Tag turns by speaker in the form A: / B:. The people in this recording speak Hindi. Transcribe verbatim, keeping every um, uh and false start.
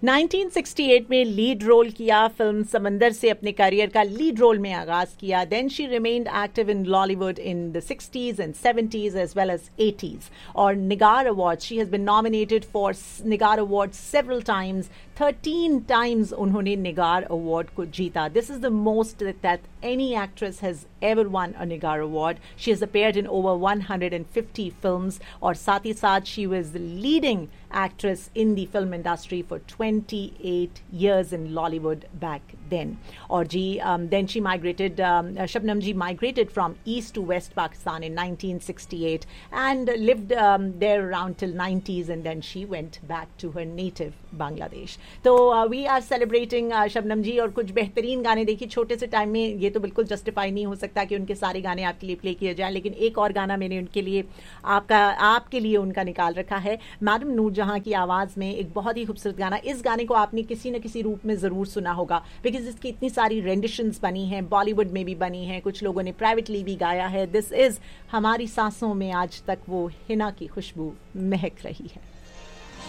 A: नाइनटीन सिक्सटी एट में लीड रोल किया, फिल्म समंदर से अपने करियर का लीड रोल में आगाज किया. Then she remained active in Lollywood in the sixties and seventies as well as eighties. और निगार award, she has been nominated for Nigar award several times. Thirteen times उन्होंने निगार अवार्ड को जीता. This is the most that any actress has ever one a Nigar award. She has appeared in over one hundred fifty films और साथ ही साथ she was the leading actress in the film industry for twenty-eight years in Lollywood back then. Or ji, um, then she migrated, um, uh, Shabnam ji migrated from East to West Pakistan in nineteen sixty-eight and lived um, there around till nineties, and then she went back to her native Bangladesh. So uh, we are celebrating uh, Shabnam ji और कुछ बेहतरीन गाने. देखिए छोटे से टाइम में ये तो बिल्कुल जस्टिफाई नहीं हो सकता कि उनके सारे गाने आपके लिए प्ले किए जाएं, लेकिन एक और गाना मैंने उनके लिए आपका आपके लिए उनका निकाल रखा है. मैडम नूर जहां की आवाज में एक बहुत ही खूबसूरत गाना. इस गाने को आपने किसी न किसी रूप में जरूर सुना होगा, बिकॉज इसकी इतनी सारी रेंडिशंस बनी हैं, बॉलीवुड में भी बनी हैं, कुछ लोगों ने प्राइवेटली भी गाया है. दिस इज हमारी सांसों में आज तक वो हिना की खुशबू महक रही है.